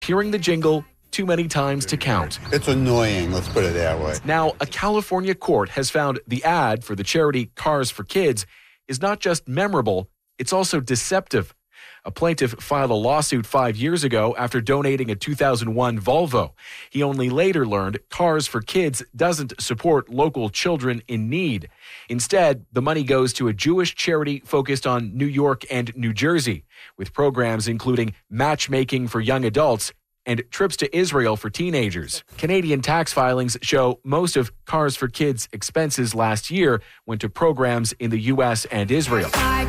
hearing the jingle too many times to count. It's annoying, let's put it that way. Now, a California court has found the ad for the charity Cars for Kids is not just memorable, it's also deceptive. A plaintiff filed a lawsuit 5 years ago after donating a 2001 Volvo. He only later learned Cars for Kids doesn't support local children in need. Instead, the money goes to a Jewish charity focused on New York and New Jersey, with programs including matchmaking for young adults and trips to Israel for teenagers. Canadian tax filings show most of Cars for Kids' expenses last year went to programs in the U.S. and Israel.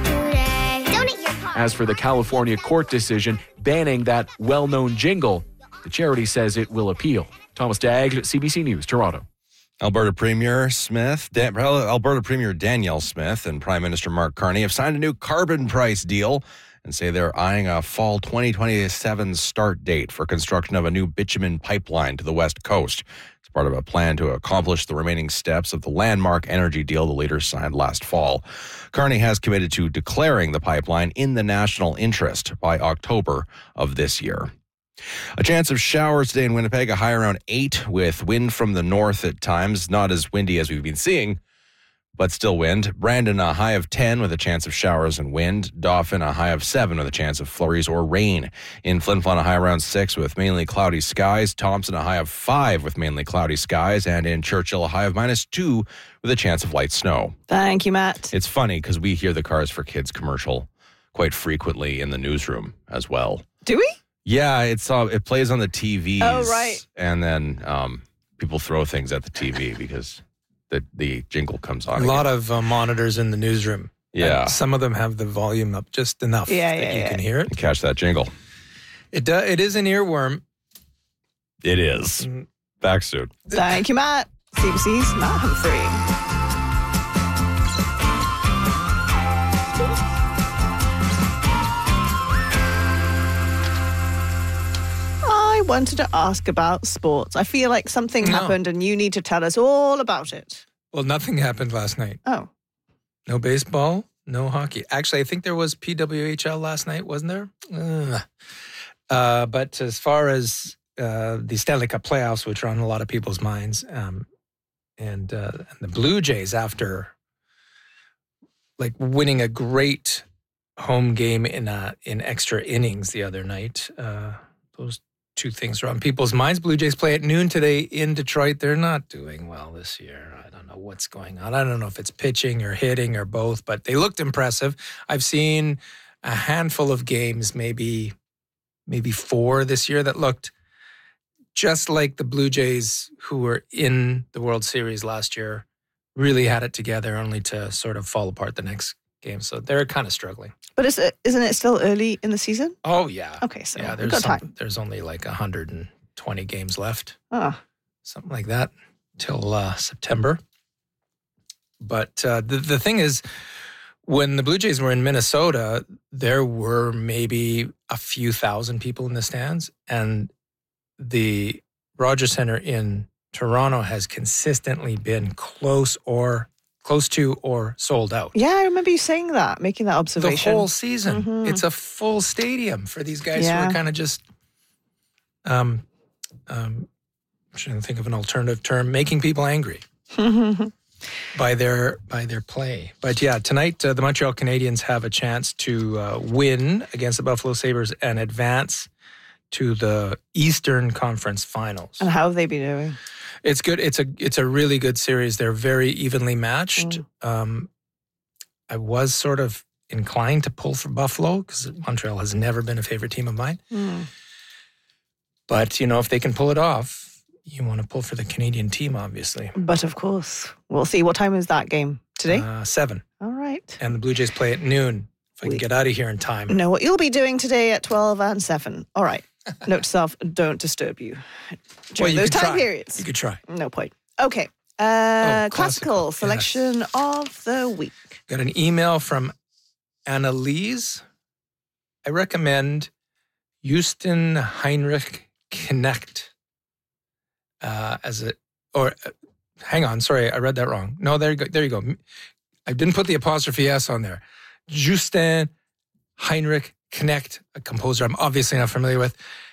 As for the California court decision banning that well-known jingle, the charity says it will appeal. Thomas Dagg, CBC News, Toronto. Alberta Premier Danielle Smith and Prime Minister Mark Carney have signed a new carbon price deal and say they're eyeing a fall 2027 start date for construction of a new bitumen pipeline to the West Coast. It's part of a plan to accomplish the remaining steps of the landmark energy deal the leaders signed last fall. Carney has committed to declaring the pipeline in the national interest by October of this year. A chance of showers today in Winnipeg, a high around 8 with wind from the north at times. Not as windy as we've been seeing, but still wind. Brandon, a high of 10 with a chance of showers and wind. Dauphin, a high of 7 with a chance of flurries or rain. In Flin Flon, a high around 6 with mainly cloudy skies. Thompson, a high of 5 with mainly cloudy skies. And in Churchill, a high of -2 with a chance of light snow. Thank you, Matt. It's funny because we hear the Cars for Kids commercial quite frequently in the newsroom as well. Do we? Yeah, it plays on the TVs. Oh, right. And then people throw things at the TV because the jingle comes on. A lot of monitors in the newsroom. Yeah. And some of them have the volume up just enough that you can hear it. Catch that jingle. It is an earworm. It is. Back soon. Thank you, Matt. CBC's Matt Humphrey. I wanted to ask about sports. I feel like something happened and you need to tell us all about it. Well, nothing happened last night. Oh. No baseball, no hockey. Actually, I think there was PWHL last night, wasn't there? But as far as the Stanley Cup playoffs, which are on a lot of people's minds, and the Blue Jays, after like winning a great home game in extra innings the other night, those two things are on people's minds. Blue Jays play at noon today in Detroit. They're not doing well this year. I don't know what's going on. I don't know if it's pitching or hitting or both, but they looked impressive. I've seen a handful of games, maybe 4 this year, that looked just like the Blue Jays who were in the World Series last year, really had it together, only to sort of fall apart the next game. So they're kind of struggling. But isn't it still early in the season? Oh, yeah. Okay, so yeah, we've got time. There's only like 120 games left. Oh. Something like that till September. But the thing is, when the Blue Jays were in Minnesota, there were maybe a few thousand people in the stands. And the Rogers Centre in Toronto has consistently been close to or sold out. Yeah, I remember you saying that, making that observation. The whole season. Mm-hmm. It's a full stadium for these guys who are kind of just, I'm trying to think of an alternative term, making people angry by their play. But yeah, tonight the Montreal Canadiens have a chance to win against the Buffalo Sabres and advance to the Eastern Conference Finals. And how have they been doing? It's good. It's a really good series. They're very evenly matched. I was sort of inclined to pull for Buffalo because Montreal has never been a favorite team of mine. But, if they can pull it off, you want to pull for the Canadian team, obviously. But of course. We'll see. What time is that game? Today? 7. All right. And the Blue Jays play at noon. If I can get out of here in time. Know what you'll be doing today at 12 and 7. All right. Note to self, don't disturb you during those time periods. You could try. No point. Okay. Classical selection of the week. Got an email from Annalise. I recommend Houston Heinrich Knecht hang on, sorry, I read that wrong. No, there you go. I didn't put the apostrophe S on there. Justin Heinrich Knecht, a composer I'm obviously not familiar with,